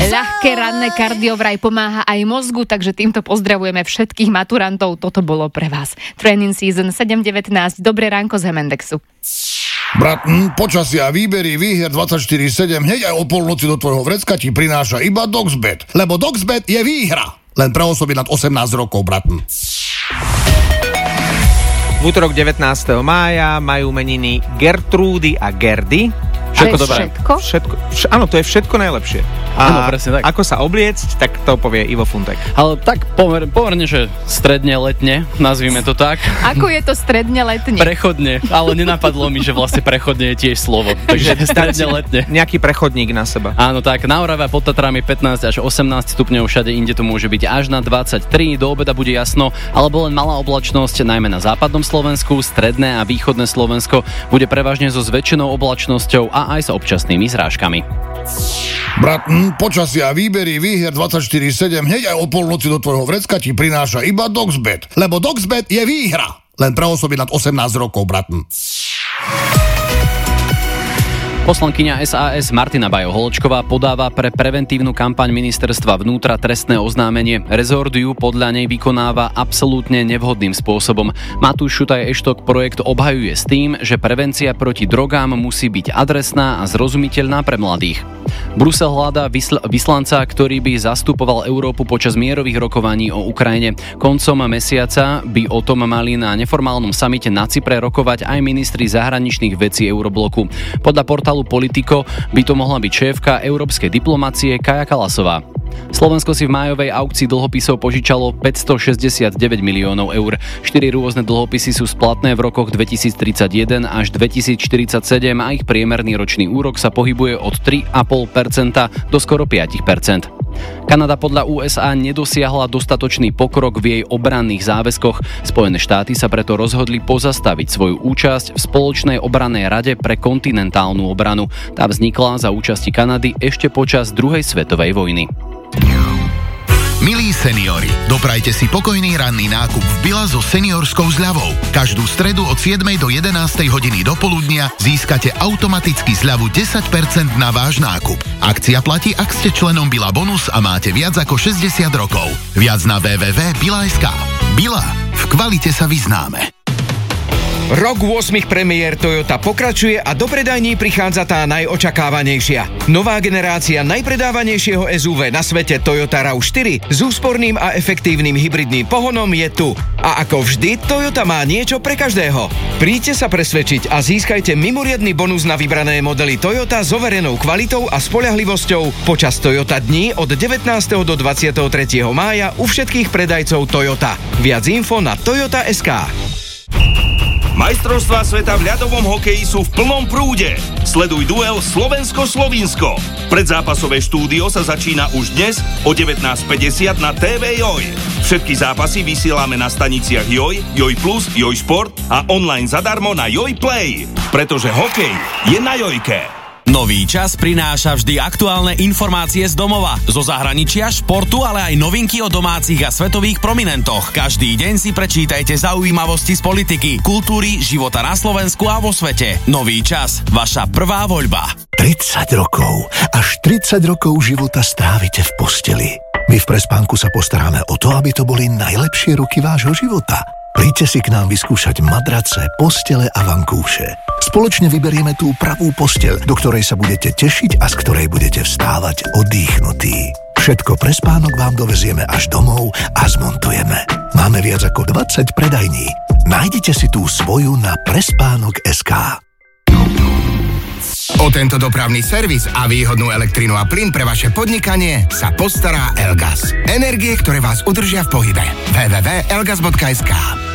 Ľahké ranné kardio vraj pomáha aj mozgu, takže týmto pozdravujeme všetkých maturantov. Toto bolo pre vás. Training Season 7.19. Dobré ránko z Hemendexu. Brat, počasia, výbery, výher 24/7 hneď aj o polnoci do tvojho vrecka ti prináša iba Doxbet. Lebo Doxbet je výhra. Len pre osoby nad 18 rokov, brat. V útorok 19. mája majú meniny Gertrúdy a Gerdy. Všetko dobré. Áno, to je všetko najlepšie. Áno, presne tak. Ako sa obliecť, tak to povie Ivo Funtek. Ale tak pomerne, že stredne letne, nazvime to tak. Ako je to stredne letne? Prechodne, ale nenapadlo mi, že vlastne prechodne je tiež slovo. Takže stredne letne. Nejaký prechodník na seba. Áno, tak na Orave pod Tatrami 15 až 18 stupňov, všade inde to môže byť až na 23, do obeda bude jasno, alebo len malá oblačnosť, najmä na západnom Slovensku, stredné a východné Slovensko bude prevažne so zväčšenou oblačnosťou a aj s občasnými zrážkami. Brat, počasia, výbery, výher 24/7 hneď aj o polnoci do tvojho vrecka ti prináša iba Doxbet. Lebo Doxbet je výhra. Len pre osoby nad 18 rokov, brat. Poslankyňa SAS Martina Bajo-Holčková podáva pre preventívnu kampaň ministerstva vnútra trestné oznámenie. Rezort ju podľa nej vykonáva absolútne nevhodným spôsobom. Matúš Šutaj-Eštok projekt obhajuje s tým, že prevencia proti drogám musí byť adresná a zrozumiteľná pre mladých. Brusel hľadá vyslanca, ktorý by zastupoval Európu počas mierových rokovaní o Ukrajine. Koncom mesiaca by o tom mali na neformálnom samite na Cypre rokovať aj ministri zahraničných vecí Eurobloku. Podľa portálu Politico by to mohla byť šéfka európskej diplomacie Kaja Kallasová. Slovensko si v májovej aukcii dlhopisov požičalo 569 miliónov eur. 4 rôzne dlhopisy sú splatné v rokoch 2031 až 2047 a ich priemerný ročný úrok sa pohybuje od 3,5% do skoro 5%. Kanada podľa USA nedosiahla dostatočný pokrok v jej obranných záväzkoch. Spojené štáty sa preto rozhodli pozastaviť svoju účasť v spoločnej obrannej rade pre kontinentálnu obranu. Tá vznikla za účasti Kanady ešte počas druhej svetovej vojny. Milí seniori, doprajte si pokojný ranný nákup v Bila so seniorskou zľavou. Každú stredu od 7. do 11. hodiny do poludnia získate automaticky zľavu 10% na váš nákup. Akcia platí, ak ste členom Bila Bonus a máte viac ako 60 rokov. Viac na www.bila.sk. Bila. V kvalite sa vyznáme. Rok 8 premiér Toyota pokračuje a do predajní prichádza tá najočakávanejšia. Nová generácia najpredávanejšieho SUV na svete Toyota RAV4 s úsporným a efektívnym hybridným pohonom je tu. A ako vždy, Toyota má niečo pre každého. Príďte sa presvedčiť a získajte mimoriadny bonus na vybrané modely Toyota s overenou kvalitou a spoľahlivosťou počas Toyota dní od 19. do 23. mája u všetkých predajcov Toyota. Viac info na toyota.sk. Majstrovstvá sveta v ľadovom hokeji sú v plnom prúde. Sleduj duel Slovensko-Slovinsko. Predzápasové štúdio sa začína už dnes o 19:50 na TV Joj. Všetky zápasy vysielame na staniciach Joj, Joj Plus, Joj Šport a online zadarmo na Joj Play. Pretože hokej je na Jojke. Nový čas prináša vždy aktuálne informácie z domova, zo zahraničia, športu, ale aj novinky o domácich a svetových prominentoch. Každý deň si prečítajte zaujímavosti z politiky, kultúry, života na Slovensku a vo svete. Nový čas, vaša prvá voľba. 30 rokov, až 30 rokov života strávite v posteli. My v Prespánku sa postaráme o to, aby to boli najlepšie roky vášho života. Príďte si k nám vyskúšať madrace, postele a vankúše. Spoločne vyberieme tú pravú posteľ, do ktorej sa budete tešiť a z ktorej budete vstávať oddychnutí. Všetko pre spánok vám dovezieme až domov a zmontujeme. Máme viac ako 20 predajní. Nájdite si tú svoju na prespánok.sk. O tento dopravný servis a výhodnú elektrinu a plyn pre vaše podnikanie sa postará Elgas. Energie, ktoré vás udržia v pohybe. www.elgas.sk.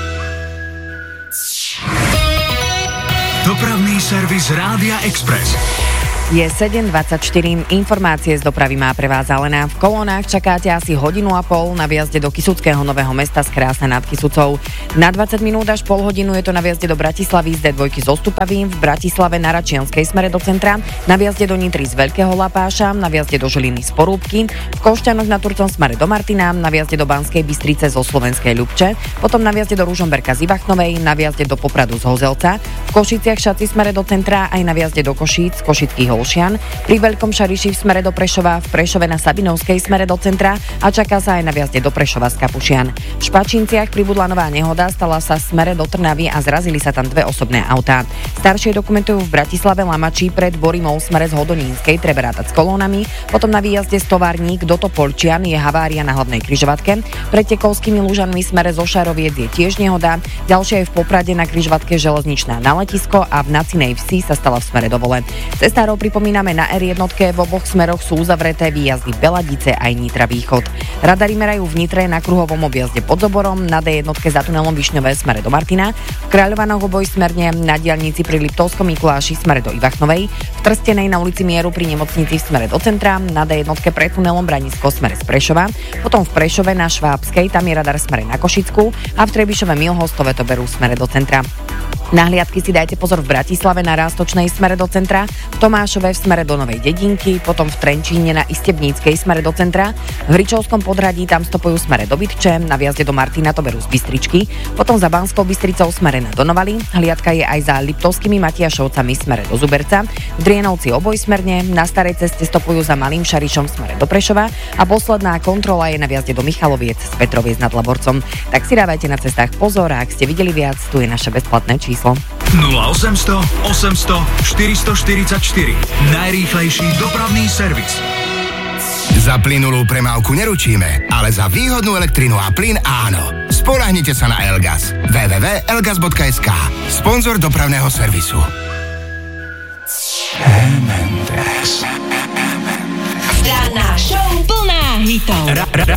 Dopravný servis Rádia Express. Je 7:24, informácie z dopravy má pre vás Alena. V kolónach čakáte asi 1,5 hodiny na vjazde do Kysuckého Nového Mesta z Krásne nad Kysucou. Na 20 minút až pol hodinu je to na vjazde do Bratislavy z D2 z Ostupavím, v Bratislave na Račianskej smere do centra, na vjazde do Nitry z Veľkého Lapáša, na vjazde do Žiliny z Porúbky, v Košťanoch na Turcom smere do Martina, na vjazde do Banskej Bystrice zo Slovenskej Ľubče, potom na vjazde do Ružomberka z Ivachnovej, na vjazde do Popradu z Hozelca, v Košiciach Šaci smere do centra aj na vjazde do Košíc z Košických Olšian, pri Veľkom Šariši v smere do Prešova, v Prešove na Sabinovskej smere do centra a čaká sa aj na vjazde do Prešova z Kapušian. V Špačinciach pribudla nová nehoda, stala sa v smere do Trnavy a zrazili sa tam dve osobné autá. Staršie dokumentujú v Bratislave Lamači pred Borimou v smere z Hodonínskej, treba rátať s kolónami, potom na výjazde z Továrník do Topolčian je havária na hlavnej križovatke, pred Tekovskými Lužanmi v smere zo Šaroviec je tiež nehoda, ďalšia je v Poprade na križovatke Železničná na letisko a v Nacinej Vsi sa stala v smere do Vole. Cestárov pripomíname na R1, v oboch smeroch sú uzavreté výjazdy Beladice aj Nitra Východ. Radary merajú v Nitre na kruhovom objazde pod Zoborom, na D1 za tunelom Višňové smere do Martina, v Kráľovanoch obojsmerne, na diaľnici pri Liptovskom Mikuláši smere do Ivachnovej, v Trstenej na ulici Mieru pri nemocnici v smere do centra, na D1 pred tunelom Branisko smere z Prešova, potom v Prešove na Švábskej, tam je radar smere na Košickú a v Trebišove Milhostove to berú smere do centra. Na hliadky si dajte pozor v Bratislave na Rástočnej smere do centra, v Tomášove v smere do Novej Dedinky, potom v Trenčíne na Istebníckej smere do centra, v Hričovskom Podhradí tam stopujú smere do Bytče, na vjazde do Martina to berú z Bystričky, potom za Banskou Bystricou smere na Donovali, hliadka je aj za Liptovskými Matiašovcami smere do Zuberca, v Drienovci obojsmerne, na Starej ceste stopujú za Malým Šarišom smere do Prešova a posledná kontrola je na vjazde do Michaloviec z Petroviec nad Laborcom. Tak si dávajte na cestách pozor a ak ste videli viac, tu je naše bezplatné číslo. 0800 800 444. Najrýchlejší dopravný servis. Za plynulú premávku neručíme, ale za výhodnú elektrinu a plyn áno. Spoľahnite sa na Elgas. www.elgas.sk. Sponzor dopravného servisu. Ranná show plná hitov.